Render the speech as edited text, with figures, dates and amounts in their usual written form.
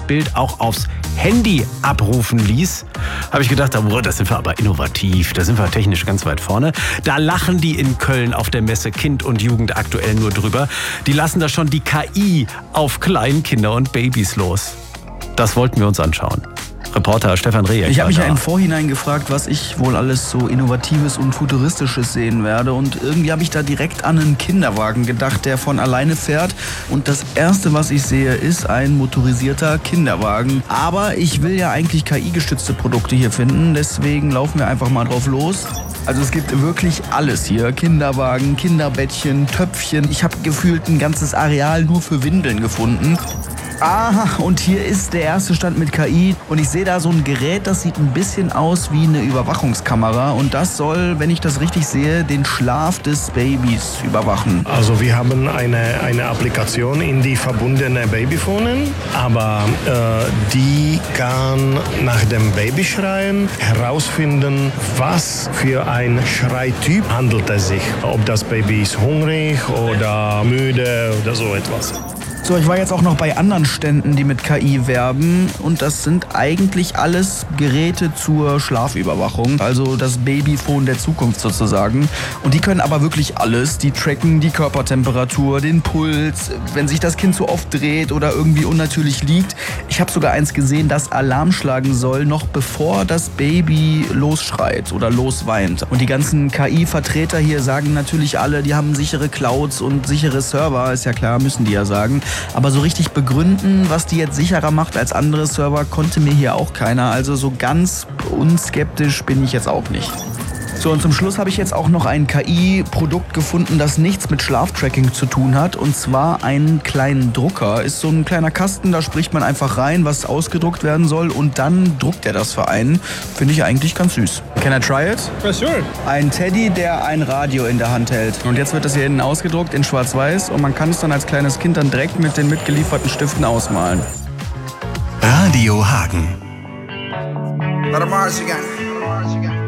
Bild auch aufs Handy abrufen ließ, habe ich gedacht, oh, da sind wir aber innovativ, da sind wir technisch ganz weit vorne. Da lachen die in Köln auf der Messe Kind und Jugend aktuell nur drüber. Die lassen da schon die KI auf Kleinkinder und Babys los. Das wollten wir uns anschauen. Reporter Stefan Rehek. Ich habe mich ja im Vorhinein gefragt, was ich wohl alles so Innovatives und Futuristisches sehen werde. Und irgendwie habe ich da direkt an einen Kinderwagen gedacht, der von alleine fährt. Und das Erste, was ich sehe, ist ein motorisierter Kinderwagen. Aber ich will ja eigentlich KI-gestützte Produkte hier finden. Deswegen laufen wir einfach mal drauf los. Also es gibt wirklich alles hier. Kinderwagen, Kinderbettchen, Töpfchen. Ich habe gefühlt ein ganzes Areal nur für Windeln gefunden. Aha, und hier ist der erste Stand mit KI und ich sehe da so ein Gerät, das sieht ein bisschen aus wie eine Überwachungskamera und das soll, wenn ich das richtig sehe, den Schlaf des Babys überwachen. Also wir haben eine Applikation in die verbundenen Babyphonen, aber die kann nach dem Babyschreien herausfinden, was für ein Schreityp handelt es sich. Ob das Baby ist hungrig oder müde oder so etwas. So, ich war jetzt auch noch bei anderen Ständen, die mit KI werben und das sind eigentlich alles Geräte zur Schlafüberwachung, also das Babyphone der Zukunft sozusagen. Und die können aber wirklich alles. Die tracken die Körpertemperatur, den Puls, wenn sich das Kind zu oft dreht oder irgendwie unnatürlich liegt. Ich habe sogar eins gesehen, das Alarm schlagen soll, noch bevor das Baby losschreit oder losweint. Und die ganzen KI-Vertreter hier sagen natürlich alle, die haben sichere Clouds und sichere Server, ist ja klar, müssen die ja sagen. Aber so richtig begründen, was die jetzt sicherer macht als andere Server, konnte mir hier auch keiner. Also so ganz unskeptisch bin ich jetzt auch nicht. So, und zum Schluss habe ich jetzt auch noch ein KI-Produkt gefunden, das nichts mit Schlaftracking zu tun hat. Und zwar einen kleinen Drucker. Ist so ein kleiner Kasten, da spricht man einfach rein, was ausgedruckt werden soll. Und dann druckt er das für einen. Finde ich eigentlich ganz süß. Can I try it? Yeah, sure. Ein Teddy, der ein Radio in der Hand hält. Und jetzt wird das hier innen ausgedruckt in schwarz-weiß. Und man kann es dann als kleines Kind dann direkt mit den mitgelieferten Stiften ausmalen. Radio Hagen.